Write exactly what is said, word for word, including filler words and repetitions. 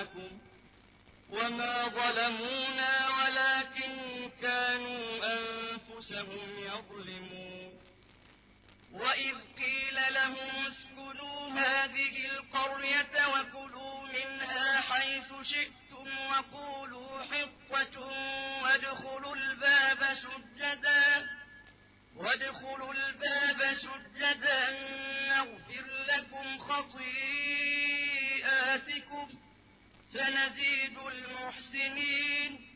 معكم وما ظلمونا ولكن كانوا أنفسهم يظلمون. وإذ قيل لهم اسكنوا هذه القرية وكلوا منها حيث شئتم وقولوا حطة وادخلوا الباب سجدا وادخلوا الباب سجدا نغفر لكم خطيئاتكم سنزيد المحسنين.